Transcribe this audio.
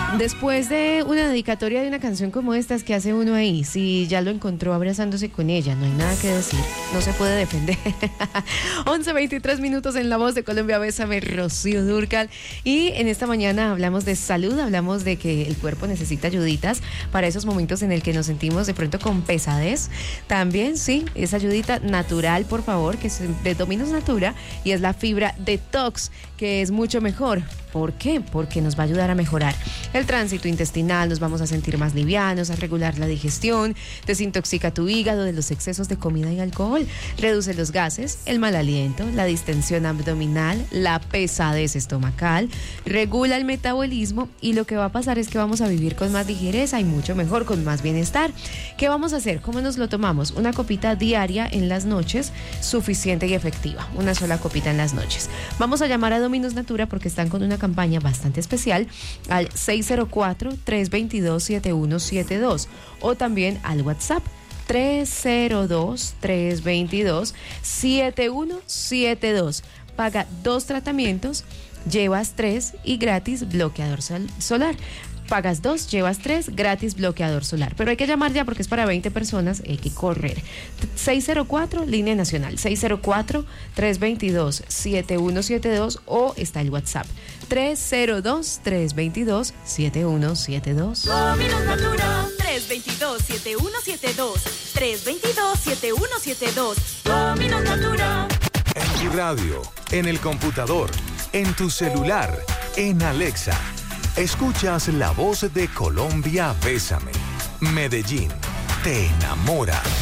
Después de una dedicatoria de una canción como estas, ¿qué hace uno ahí? Si ya lo encontró abrazándose con ella, no hay nada que decir, no se puede defender. 11:23 minutos en La Voz de Colombia, Bésame, Rocío Dúrcal. Y en esta mañana hablamos de salud, hablamos de que el cuerpo necesita ayuditas para esos momentos en el que nos sentimos de pronto con pesadez. También, sí, esa ayudita natural, por favor, que es de Dominos Natura, y es la fibra detox, que es mucho mejor. ¿Por qué? Porque nos va a ayudar a mejorar el tránsito intestinal, nos vamos a sentir más livianos, a regular la digestión, desintoxica tu hígado de los excesos de comida y alcohol, reduce los gases, el mal aliento, la distensión abdominal, la pesadez estomacal, regula el metabolismo, y lo que va a pasar es que vamos a vivir con más ligereza y mucho mejor, con más bienestar. ¿Qué vamos a hacer? ¿Cómo nos lo tomamos? Una copita diaria en las noches, suficiente y efectiva, una sola copita en las noches. Vamos a llamar a Dominos Natura porque están con una campaña bastante especial al 604-322-7172 o también al WhatsApp 302-322-7172. Paga 2 tratamientos, llevas 3 y gratis bloqueador solar. Pagas 2, llevas 3, gratis bloqueador solar. Pero hay que llamar ya porque es para 20 personas, hay que correr. 604, línea nacional, 604-322-7172 o está el WhatsApp 302-322-7172. Dominos Natura, 322-7172, 322-7172. Dominos Natura. En tu radio, en el computador, en tu celular, en Alexa. Escuchas La Voz de Colombia, Bésame. Medellín te enamora.